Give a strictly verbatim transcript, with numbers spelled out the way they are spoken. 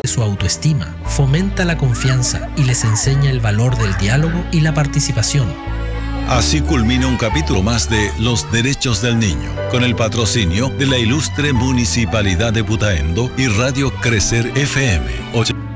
su autoestima, fomenta la confianza y les enseña el valor del diálogo y la participación. Así culmina un capítulo más de Los Derechos del Niño, con el patrocinio de la ilustre Municipalidad de Putaendo y Radio Crecer F M.